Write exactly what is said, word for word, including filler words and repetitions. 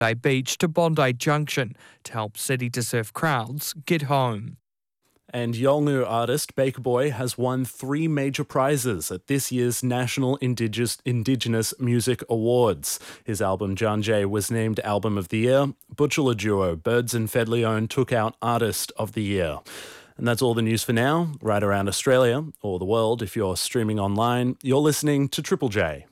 Beach to Bondi Junction to help City to Surf crowds get home. And Yolngu artist Baker Boy has won three major prizes at this year's National Indigenous, Indigenous Music Awards. His album Janjay was named Album of the Year. Butchula duo Birds and Fedleone took out Artist of the Year. And that's all the news for now, right around Australia or the world if you're streaming online. You're listening to Triple J.